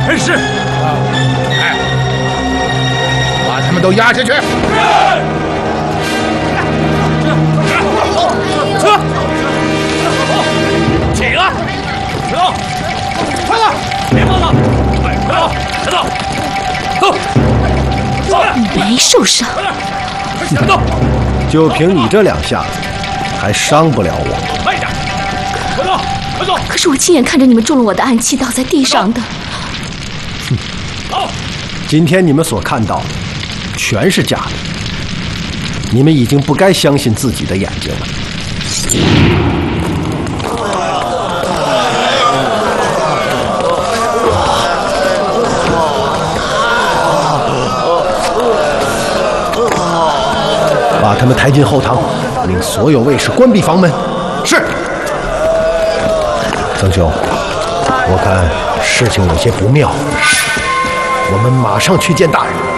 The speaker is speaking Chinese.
是。哎，把他们都押下去。车，起了，走，快点，别放了，快走，快走，走，走， 没受伤。 快走。 就凭你这2下子，还伤不了我。 慢点，快走，快走。 可是我亲眼看着你们中了我的暗器，倒在地上的。 走。 今天你们所看到的，全是假的。你们已经不该相信自己的眼睛了。把他们抬进后堂，令所有卫士关闭房门。 是。 曾兄，我看事情有些不妙，我们马上去见大人。